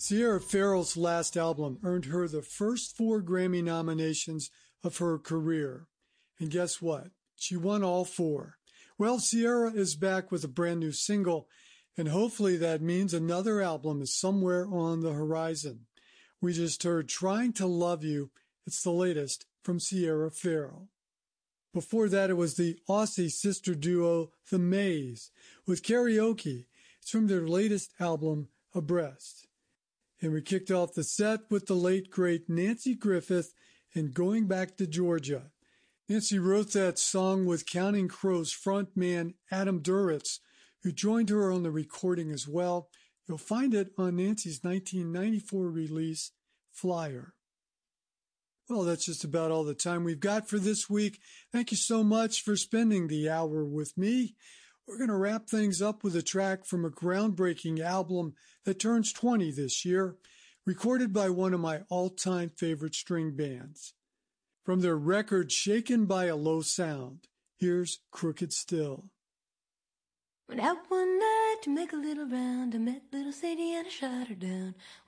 Sierra Farrell's last album earned her the first 4 Grammy nominations of her career. And guess what? She won all 4. Well, Sierra is back with a brand new single, and hopefully that means another album is somewhere on the horizon. We just heard Trying to Love You. It's the latest from Sierra Farrell. Before that, it was the Aussie sister duo The Maze with Karaoke. It's from their latest album, Abreast. And we kicked off the set with the late, great Nanci Griffith and Going Back to Georgia. Nanci wrote that song with Counting Crows frontman Adam Duritz, who joined her on the recording as well. You'll find it on Nanci's 1994 release, Flyer. Well, that's just about all the time we've got for this week. Thank you so much for spending the hour with me. We're going to wrap things up with a track from a groundbreaking album that turns 20 this year, recorded by one of my all-time favorite string bands. From their record Shaken by a Low Sound, here's Crooked Still. Went out one night to make a little round. I met little Sadie and I shot her down.